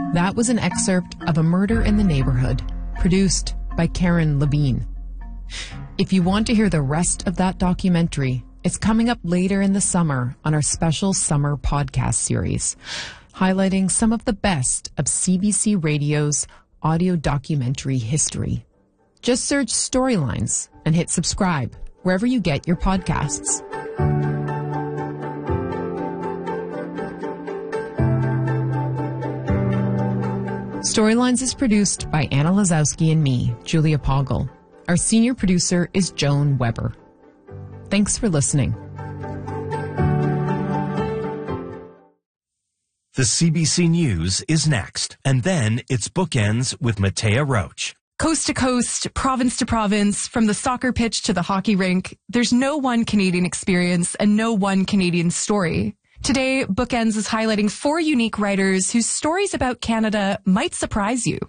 That was an excerpt of A Murder in the Neighborhood, produced by Karen Levine. If you want to hear the rest of that documentary, it's coming up later in the summer on our special summer podcast series, highlighting some of the best of CBC Radio's audio documentary history. Just search Storylines and hit subscribe wherever you get your podcasts. Storylines is produced by Anna Lazowski and me, Julia Poggle. Our senior producer is Joan Weber. Thanks for listening. The CBC News is next, and then it's Bookends with Matea Roach. Coast to coast, province to province, from the soccer pitch to the hockey rink, there's no one Canadian experience and no one Canadian story. Today, Bookends is highlighting 4 unique writers whose stories about Canada might surprise you.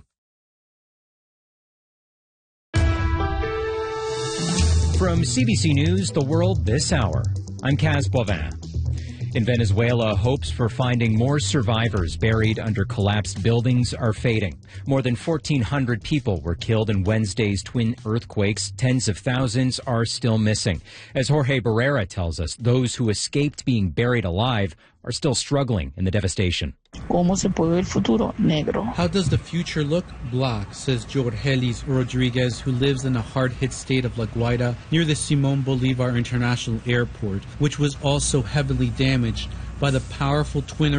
From CBC News, The World This Hour, I'm Kaz Boivin. In Venezuela, hopes for finding more survivors buried under collapsed buildings are fading. More than 1,400 people were killed in Wednesday's twin earthquakes. Tens of thousands are still missing. As Jorge Barrera tells us, those who escaped being buried alive are still struggling in the devastation. ¿Cómo se puede ver el futuro? Negro. How does the future look? Black, says Jorgelis Rodriguez, who lives in a hard-hit state of La Guaira near the Simón Bolívar International Airport, which was also heavily damaged by the powerful twin